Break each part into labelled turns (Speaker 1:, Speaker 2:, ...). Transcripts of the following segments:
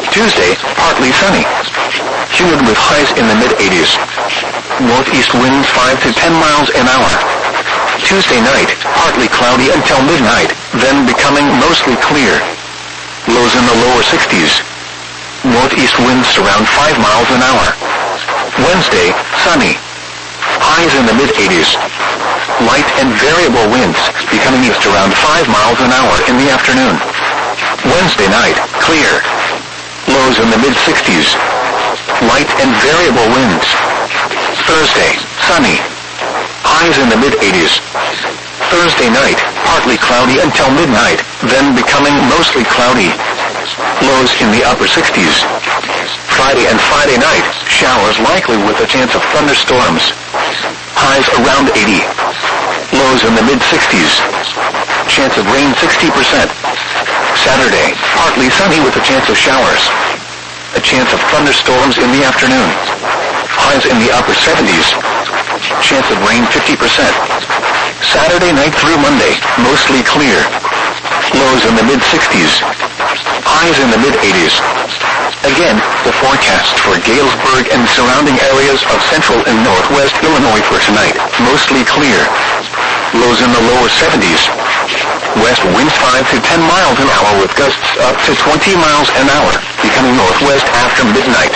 Speaker 1: Tuesday, partly sunny. Humid with highs in the mid-80s. Northeast winds 5 to 10 miles an hour. Tuesday night, partly cloudy until midnight, then becoming mostly clear. Lows in the lower 60s. Northeast winds around 5 miles an hour. Wednesday, sunny. Highs in the mid-80s. Light and variable winds, becoming east around 5 miles an hour in the afternoon. Wednesday night, clear. Lows in the mid-60s. Light and variable winds. Thursday, sunny. Highs in the mid-80s. Thursday night, partly cloudy until midnight, then becoming mostly cloudy. Lows in the upper 60s. Friday and Friday night, showers likely with a chance of thunderstorms. Highs around 80. Lows in the mid-60s. Chance of rain 60%. Saturday, partly sunny with a chance of showers. A chance of thunderstorms in the afternoon. Highs in the upper 70s. Chance of rain 50%. Saturday night through Monday, mostly clear. Lows in the mid-60s. Highs in the mid-80s. Again, the forecast for Galesburg and surrounding areas of central and northwest Illinois for tonight, mostly clear. Lows in the lower 70s. West winds 5 to 10 miles an hour with gusts up to 20 miles an hour, becoming northwest after midnight.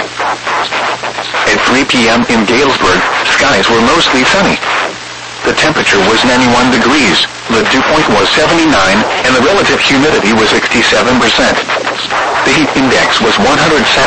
Speaker 1: At 3 p.m. in Galesburg, skies were mostly sunny. The temperature was 91 degrees, the dew point was 79, and the relative humidity was 67%. The heat index was 107.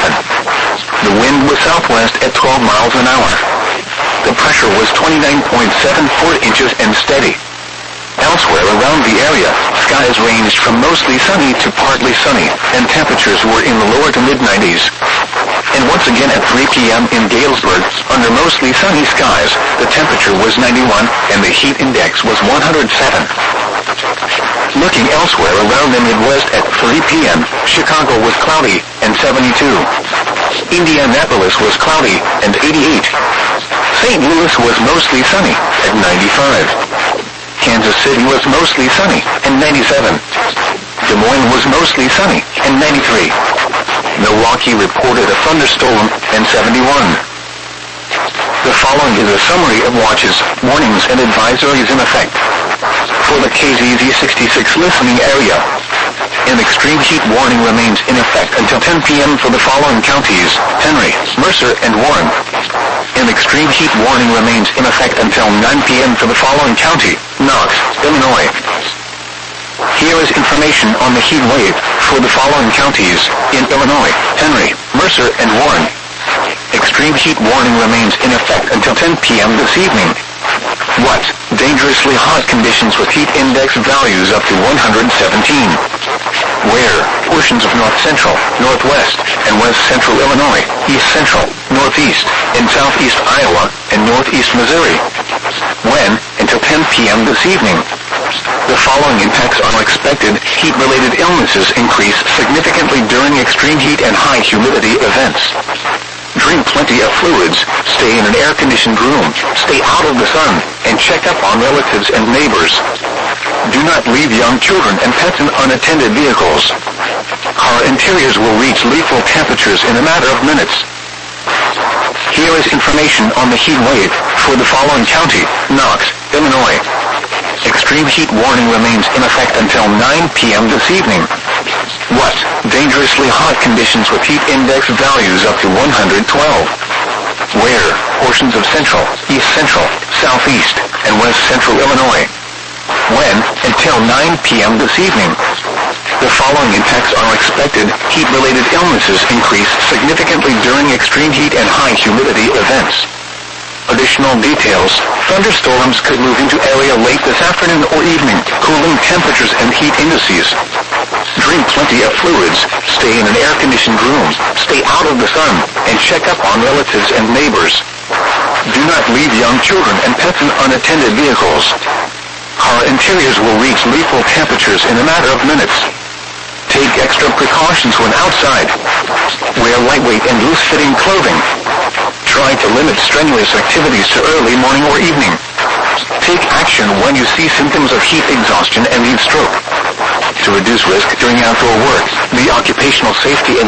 Speaker 1: The wind was southwest at 12 miles an hour. The pressure was 29.74 inches and steady. Elsewhere around the area, skies ranged from mostly sunny to partly sunny, and temperatures were in the lower to mid-90s. And once again at 3 p.m. in Galesburg, under mostly sunny skies, the temperature was 91 and the heat index was 107. Looking elsewhere around the Midwest at 3 p.m., Chicago was cloudy and 72. Indianapolis was cloudy and 88. St. Louis was mostly sunny at 95. Kansas City was mostly sunny and 97. Des Moines was mostly sunny and 93. Milwaukee reported a thunderstorm and 71. The following is a summary of watches, warnings, and advisories in effect. For the KZZ 66 listening area, an extreme heat warning remains in effect until 10 p.m. for the following counties: Henry, Mercer, and Warren. An extreme heat warning remains in effect until 9 p.m. for the following county: Knox, Illinois. Here is information on the heat wave for the following counties in Illinois: Henry, Mercer, and Warren. Extreme heat warning remains in effect until 10 p.m. this evening. What? Dangerously hot conditions with heat index values up to 117. Where? Portions of north central, northwest, and west central Illinois, east central, northeast, and southeast Iowa, and northeast Missouri. When? Until 10 p.m. this evening. The following impacts are expected. Heat-related illnesses increase significantly during extreme heat and high humidity events. Drink plenty of fluids, stay in an air-conditioned room, stay out of the sun, and check up on relatives and neighbors. Do not leave young children and pets in unattended vehicles. Car interiors will reach lethal temperatures in a matter of minutes. Here is information on the heat wave for the following county: Knox, Illinois. Extreme heat warning remains in effect until 9 p.m. this evening. What? Dangerously hot conditions with heat index values up to 112. Where? Portions of central, east central, southeast, and west central Illinois. When? Until 9 p.m. this evening. The following impacts are expected. Heat-related illnesses increase significantly during extreme heat and high humidity events. Additional details: thunderstorms could move into area late this afternoon or evening, cooling temperatures and heat indices. Drink plenty of fluids, stay in an air-conditioned room, stay out of the sun, and check up on relatives and neighbors. Do not leave young children and pets in unattended vehicles. Car interiors will reach lethal temperatures in a matter of minutes. Take extra precautions when outside. Wear lightweight and loose-fitting clothing. Try to limit strenuous activities to early morning or evening. Take action when you see symptoms of heat exhaustion and heat stroke. To reduce risk during outdoor work, the Occupational Safety and